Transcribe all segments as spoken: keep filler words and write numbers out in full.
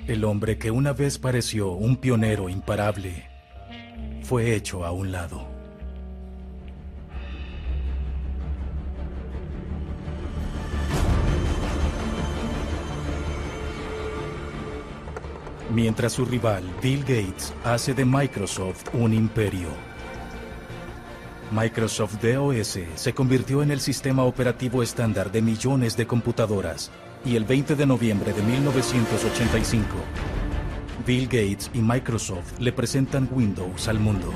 El hombre que una vez pareció un pionero imparable fue hecho a un lado. Mientras su rival, Bill Gates, hace de Microsoft un imperio. Microsoft D O S se convirtió en el sistema operativo estándar de millones de computadoras y el veinte de noviembre de mil novecientos ochenta y cinco, Bill Gates y Microsoft le presentan Windows al mundo.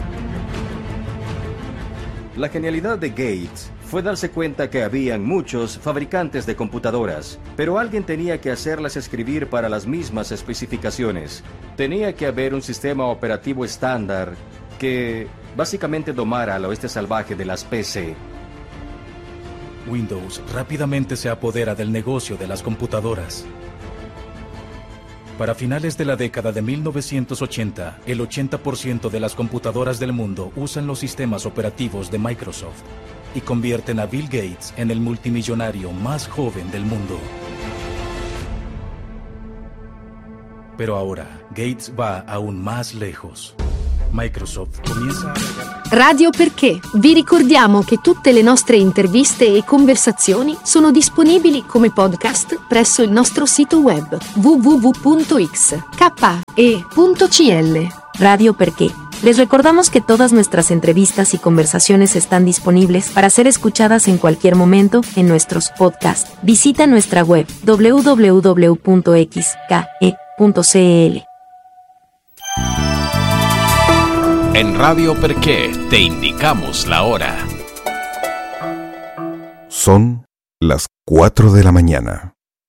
La genialidad de Gates fue darse cuenta que habían muchos fabricantes de computadoras, pero alguien tenía que hacerlas escribir para las mismas especificaciones. Tenía que haber un sistema operativo estándar que básicamente domara al oeste salvaje de las P C. Windows rápidamente se apodera del negocio de las computadoras. Para finales de la década de mil novecientos ochenta, el ochenta por ciento de las computadoras del mundo usan los sistemas operativos de Microsoft y convierten a Bill Gates en el multimillonario más joven del mundo. Pero ahora, Gates va aún más lejos. Microsoft comienza a... Radio Perché. Vi ricordiamo che tutte le nostre interviste e conversazioni sono disponibili come podcast presso il nostro sito web w w w punto x k e punto c l. Radio Perché. Les recordamos que todas nuestras entrevistas y conversaciones están disponibles para ser escuchadas en cualquier momento en nuestros podcasts. Visita nuestra web w w w punto x k e punto c l. En Radio Perché te indicamos la hora. Son las cuatro de la mañana.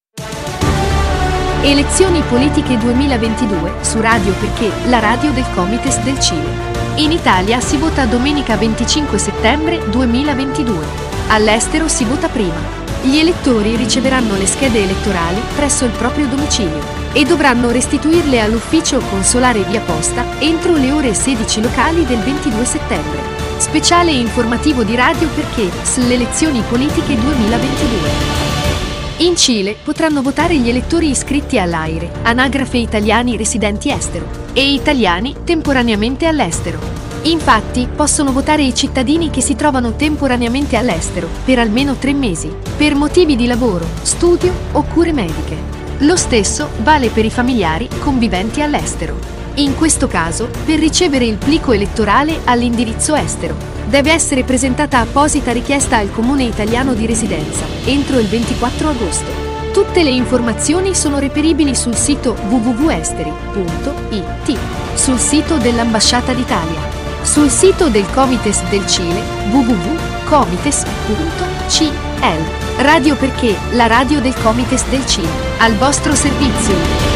Elezioni politiche duemilaventidue su Radio Perché, la radio del Comites del Cile. In Italia si vota domenica venticinque settembre duemilaventidue. All'estero si vota prima. Gli elettori riceveranno le schede elettorali presso il proprio domicilio e dovranno restituirle all'ufficio consolare via posta entro le ore sedici locali del ventidue settembre. Speciale informativo di Radio Perché sulle elezioni politiche duemilaventidue. In Cile potranno votare gli elettori iscritti all'AIRE, anagrafe italiani residenti estero, e italiani temporaneamente all'estero. Infatti, possono votare i cittadini che si trovano temporaneamente all'estero per almeno tre mesi, per motivi di lavoro, studio o cure mediche. Lo stesso vale per i familiari conviventi all'estero. In questo caso, per ricevere il plico elettorale all'indirizzo estero, deve essere presentata apposita richiesta al comune italiano di residenza entro il ventiquattro agosto. Tutte le informazioni sono reperibili sul sito w w w punto esteri punto i t, sul sito dell'Ambasciata d'Italia, sul sito del Comites del Cile w w w punto comites punto c l. Radio Perché, la radio del Comites del Cile, al vostro servizio.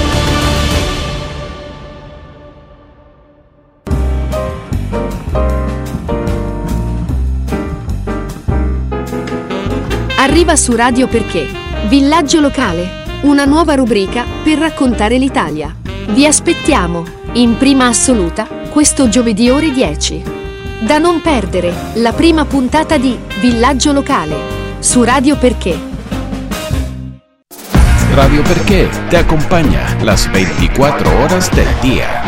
Arriva su Radio Perché, Villaggio Locale, una nuova rubrica per raccontare l'Italia. Vi aspettiamo, in prima assoluta, questo giovedì ore dieci. Da non perdere, la prima puntata di Villaggio Locale, su Radio Perché. Radio Perché te acompaña las veinticuatro horas del día.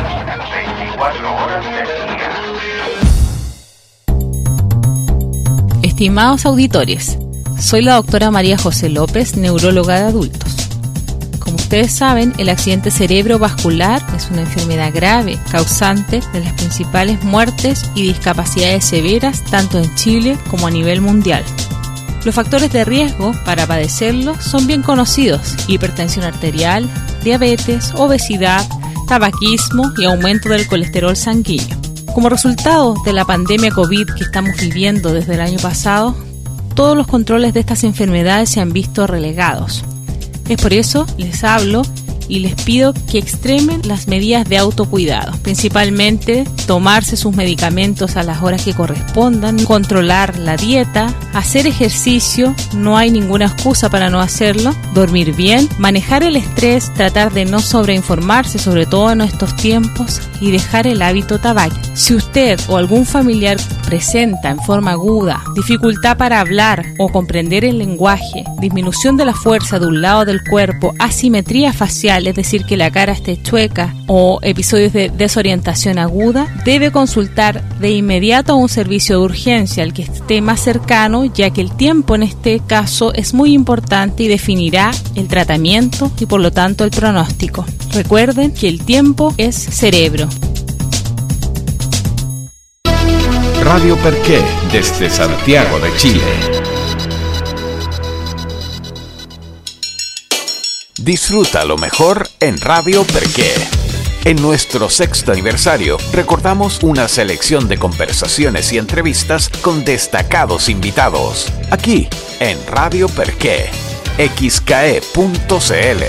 Estimados auditores, soy la doctora María José López, neuróloga de adultos. Como ustedes saben, el accidente cerebrovascular es una enfermedad grave, causante de las principales muertes y discapacidades severas tanto en Chile como a nivel mundial. Los factores de riesgo para padecerlo son bien conocidos: hipertensión arterial, diabetes, obesidad, tabaquismo y aumento del colesterol sanguíneo. Como resultado de la pandemia COVID que estamos viviendo desde el año pasado, todos los controles de estas enfermedades se han visto relegados. Es por eso les hablo y les pido que extremen las medidas de autocuidado, principalmente tomarse sus medicamentos a las horas que correspondan, controlar la dieta, hacer ejercicio, no hay ninguna excusa para no hacerlo, dormir bien, manejar el estrés, tratar de no sobreinformarse, sobre todo en estos tiempos, y dejar el hábito tabáquico. Si usted o algún familiar presenta en forma aguda dificultad para hablar o comprender el lenguaje, disminución de la fuerza de un lado del cuerpo, asimetría facial, es decir, que la cara esté chueca, o episodios de desorientación aguda, debe consultar de inmediato a un servicio de urgencia, al que esté más cercano, ya que el tiempo en este caso es muy importante y definirá el tratamiento y por lo tanto el pronóstico. Recuerden que el tiempo es cerebro. Radio Perqué, desde Santiago de Chile. Disfruta lo mejor en Radio Perqué. En nuestro sexto aniversario, recordamos una selección de conversaciones y entrevistas con destacados invitados. Aquí, en Radio Perqué, x k e punto c l.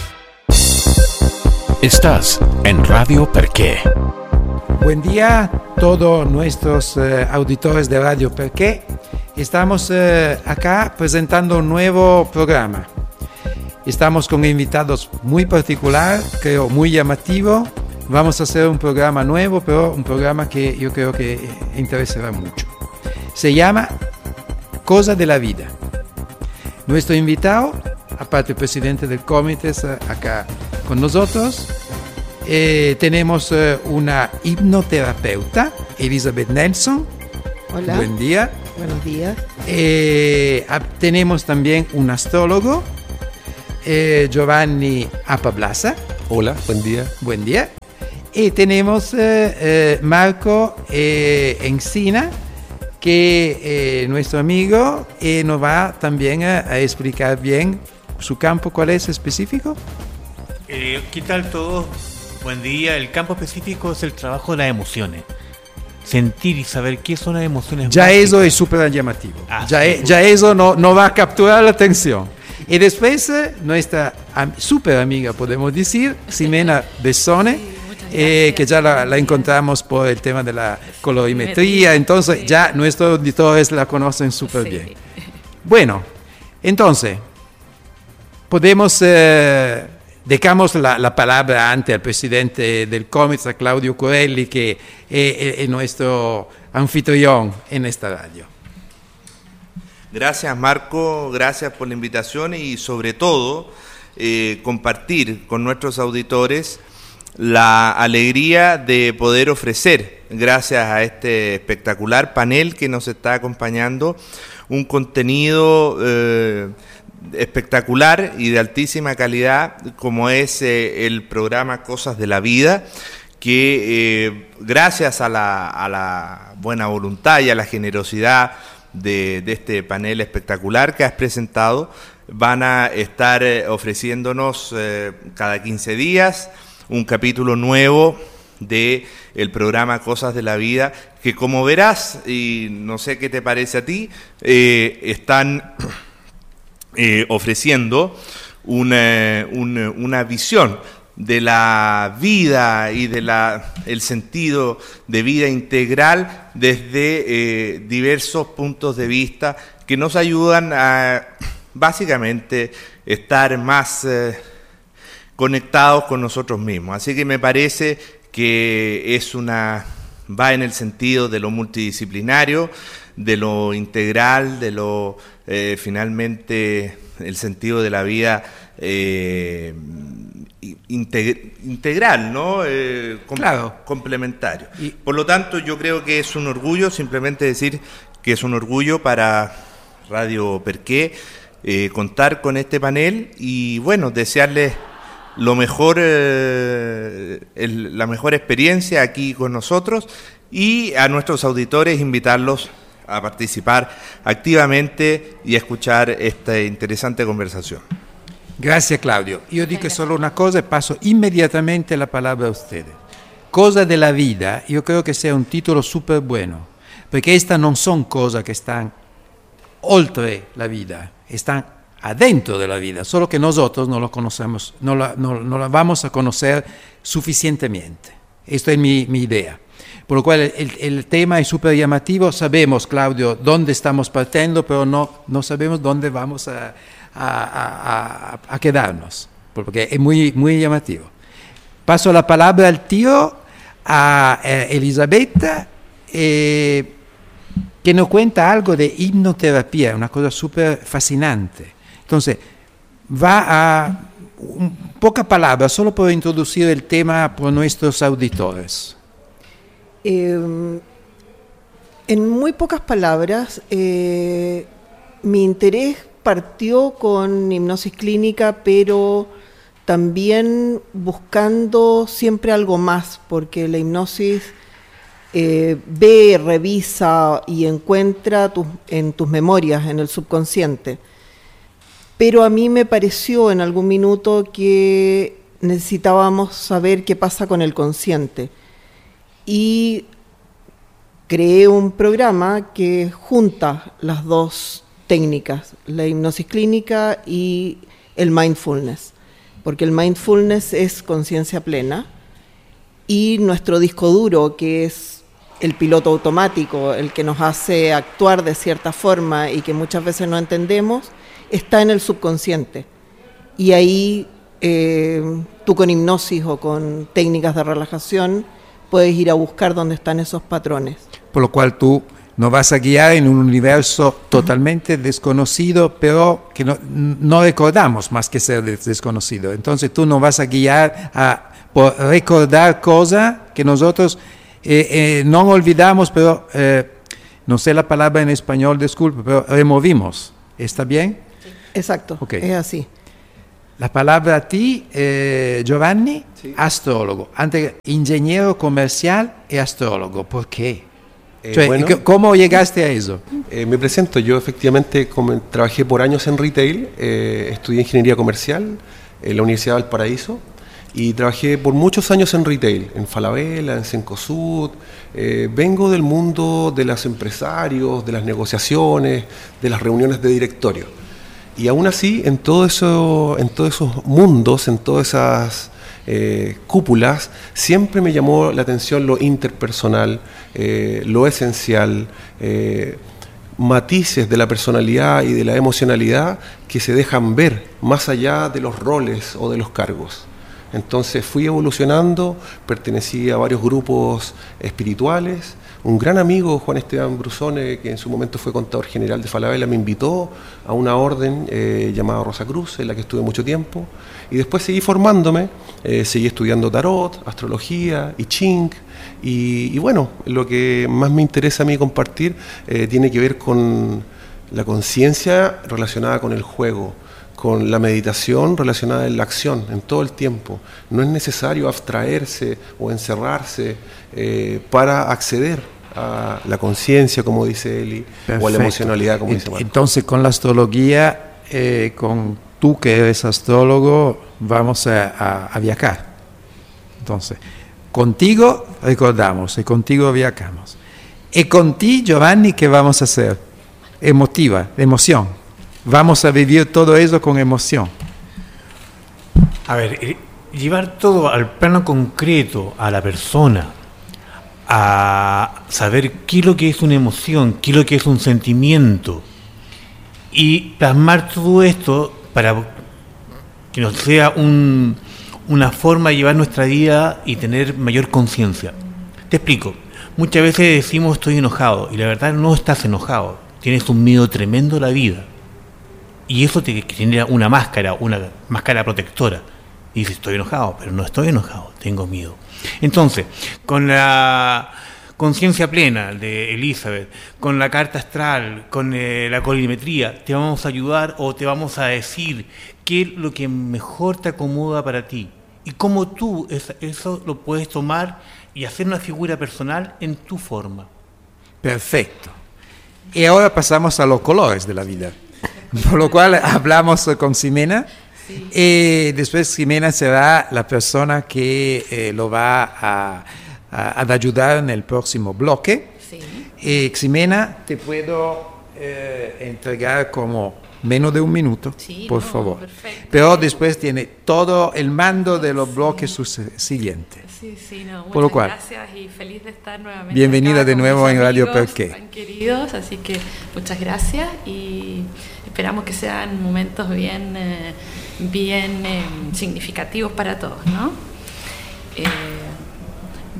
Estás en Radio Perqué. Buen día a todos nuestros eh, auditores de Radio Perqué. Estamos eh, acá presentando un nuevo programa. Estamos con invitados muy particular, creo muy llamativo. Vamos a hacer un programa nuevo, pero un programa que yo creo que interesará mucho. Se llama Cosa de la Vida. Nuestro invitado, aparte el presidente del comité, está acá con nosotros. Eh, tenemos eh, una hipnoterapeuta, Elizabeth Nelson. Hola. Buen día. Buenos días. Eh, tenemos también un astrólogo, eh, Giovanni Apablasa. Hola, buen día. Buen día. Y tenemos eh, eh, Marco eh, Encina, que eh, nuestro amigo eh, nos va también a, a explicar bien su campo. ¿Cuál es específico? Eh, ¿Qué tal todos? Buen día. El campo específico es el trabajo de las emociones. Sentir y saber qué son las emociones. Ya básicas. Eso es súper llamativo. Ah, ya, sí. ya eso no, no va a capturar la atención. Y después eh, nuestra am- súper amiga, podemos decir, Ximena Bessone, eh, que ya la, la encontramos por el tema de la colorimetría. Entonces ya nuestros auditores la conocen súper Sí. bien. Bueno, entonces, podemos... Eh, Dejamos la, la palabra ante al presidente del comité, a Claudio Corelli, que es, es nuestro anfitrión en esta radio. Gracias, Marco, gracias por la invitación y sobre todo eh, compartir con nuestros auditores la alegría de poder ofrecer, gracias a este espectacular panel que nos está acompañando, un contenido eh, espectacular y de altísima calidad como es eh, el programa Cosas de la Vida, que eh, gracias a la, a la buena voluntad y a la generosidad de, de este panel espectacular que has presentado, van a estar eh, ofreciéndonos eh, cada quince días un capítulo nuevo de el programa Cosas de la Vida, que como verás, y no sé qué te parece a ti, eh, están Eh, ofreciendo una, una, una visión de la vida y de la el sentido de vida integral desde eh, diversos puntos de vista que nos ayudan a básicamente estar más eh, conectados con nosotros mismos. Así que me parece que es una va en el sentido de lo multidisciplinario, de lo integral, de lo eh, finalmente el sentido de la vida eh, integ- integral, ¿no? Eh, com- claro. Complementario. Y, por lo tanto, yo creo que es un orgullo, simplemente decir que es un orgullo para Radio Perqué eh, contar con este panel y, bueno, desearles lo mejor, eh, el, la mejor experiencia aquí con nosotros y a nuestros auditores invitarlos a participar activamente y a escuchar esta interesante conversación. Gracias, Claudio. Yo digo solo una cosa y paso inmediatamente la palabra a ustedes. Cosa de la vida, yo creo que sea un título súper bueno, porque estas no son cosas que están oltre la vida, están adentro de la vida, solo que nosotros no lo conocemos, no la, no, no la vamos a conocer suficientemente. Esta es mi, mi idea. Por lo cual el, el tema es súper llamativo. Sabemos, Claudio, dónde estamos partiendo, pero no, no sabemos dónde vamos a, a, a, a quedarnos, porque es muy, muy llamativo. Paso la palabra al tío a eh, Elisabetta, eh, que nos cuenta algo de hipnoterapia, una cosa súper fascinante. Entonces, va a un, pocas palabras, solo por introducir el tema por nuestros auditores. Eh, en muy pocas palabras, eh, mi interés partió con hipnosis clínica, pero también buscando siempre algo más, porque la hipnosis eh, ve, revisa y encuentra tus, en tus memorias, en el subconsciente. Pero a mí me pareció en algún minuto que necesitábamos saber qué pasa con el consciente. Y creé un programa que junta las dos técnicas, la hipnosis clínica y el mindfulness, porque el mindfulness es conciencia plena y nuestro disco duro, que es el piloto automático, el que nos hace actuar de cierta forma y que muchas veces no entendemos, está en el subconsciente. Y ahí eh, tú con hipnosis o con técnicas de relajación puedes ir a buscar dónde están esos patrones. Por lo cual tú nos vas a guiar en un universo totalmente desconocido, pero que no, no recordamos más que ser desconocido. Entonces tú nos vas a guiar a por recordar cosas que nosotros eh, eh, no olvidamos, pero eh, no sé la palabra en español, disculpe, pero removimos. ¿Está bien? Exacto, okay. Es así. La palabra a ti, eh, Giovanni, sí. Astrólogo. Antes, ingeniero comercial y astrólogo. ¿Por qué? Eh, cioè, bueno, ¿cómo llegaste a eso? Eh, me presento, yo efectivamente como, trabajé por años en retail, eh, estudié ingeniería comercial en la Universidad de Valparaíso y trabajé por muchos años en retail, en Falabella, en Cencosud. Eh, vengo del mundo de los empresarios, de las negociaciones, de las reuniones de directorio. Y aún así, en, todo eso, en todos esos mundos, en todas esas eh, cúpulas, siempre me llamó la atención lo interpersonal, eh, lo esencial, eh, matices de la personalidad y de la emocionalidad que se dejan ver más allá de los roles o de los cargos. Entonces fui evolucionando, pertenecí a varios grupos espirituales. Un gran amigo, Juan Esteban Brusone, que en su momento fue contador general de Falabella, me invitó a una orden eh, llamada Rosa Cruz, en la que estuve mucho tiempo. Y después seguí formándome, eh, seguí estudiando tarot, astrología, I Ching. Y, y bueno, lo que más me interesa a mí compartir eh, tiene que ver con la conciencia relacionada con el juego, con la meditación relacionada en la acción, en todo el tiempo. No es necesario abstraerse o encerrarse eh, para acceder a la conciencia, como dice Eli, o a la emocionalidad, como dice Marco. Entonces, con la astrología, eh, con tú que eres astrólogo, vamos a, a, a viajar. Entonces, contigo recordamos y contigo viajamos. Y con ti, Giovanni, ¿qué vamos a hacer? Emotiva, emoción. Vamos a vivir todo eso con emoción. A ver, eh, llevar todo al plano concreto, a la persona, a saber qué es lo que es una emoción, qué es lo que es un sentimiento, y plasmar todo esto para que nos sea un, una forma de llevar nuestra vida y tener mayor conciencia. Te explico. Muchas veces decimos estoy enojado, y la verdad no estás enojado, tienes un miedo tremendo a la vida. Y eso te genera una máscara, una máscara protectora. Y dices, estoy enojado, pero no estoy enojado, tengo miedo. Entonces, con la conciencia plena de Elizabeth, con la carta astral, con eh, la colorimetría, te vamos a ayudar o te vamos a decir qué es lo que mejor te acomoda para ti. Y cómo tú es, eso lo puedes tomar y hacer una figura personal en tu forma. Perfecto. Y ahora pasamos a los colores de la vida. Por lo cual hablamos con Ximena, sí. Y después Ximena será la persona que eh, lo va a, a, a ayudar en el próximo bloque. Sí. Y Ximena, te puedo eh, entregar como menos de un minuto, sí, por no, favor. Perfecto. Pero después tiene todo el mando de los bloques sí. siguientes. Sí, sí, no, muchas Por lo cual, gracias y feliz de estar nuevamente. Bienvenida de nuevo en Radio Perché. Tan queridos, así que muchas gracias y esperamos que sean momentos bien, eh, bien eh, significativos para todos, ¿no? Eh,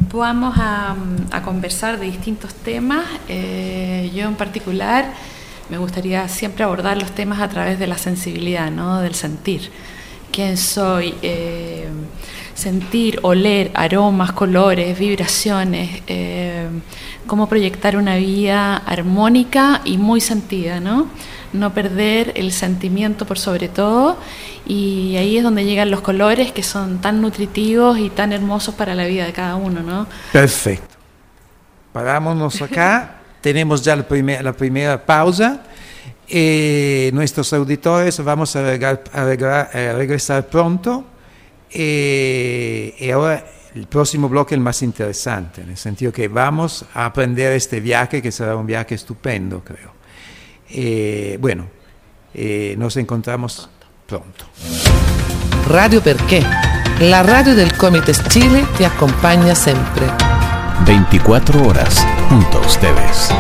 vamos a, a conversar de distintos temas. Eh, yo en particular me gustaría siempre abordar los temas a través de la sensibilidad, ¿no? Del sentir. ¿Quién soy? Eh, sentir, oler, aromas, colores, vibraciones, eh, cómo proyectar una vida armónica y muy sentida, ¿no? No perder el sentimiento por sobre todo, y ahí es donde llegan los colores que son tan nutritivos y tan hermosos para la vida de cada uno, ¿no? Perfecto. Parámonos acá, tenemos ya la, primer, la primera pausa. Eh, nuestros auditores vamos a, regar, a, regar, a regresar pronto. Eh, y ahora el próximo bloque es el más interesante, en el sentido que vamos a aprender este viaje, que será un viaje estupendo, creo. Eh, bueno, eh, nos encontramos pronto. Radio Perché, la radio del Comites Chile, te acompaña siempre. veinticuatro horas junto a ustedes.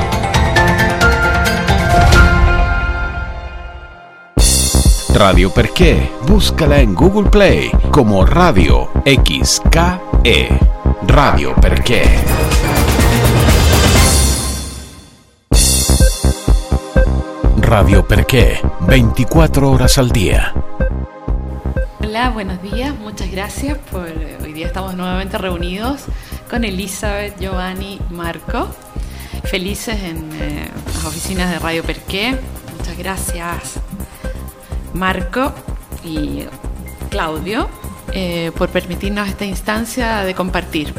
Radio Perché, búscala en Google Play como Radio X K E. Radio Perché. Radio Perché, veinticuatro horas al día. Hola, buenos días, muchas gracias por... Hoy día estamos nuevamente reunidos con Elizabeth, Giovanni, Marco, felices en eh, las oficinas de Radio Perché. Muchas gracias, Marco y Claudio, eh, por permitirnos esta instancia de compartir.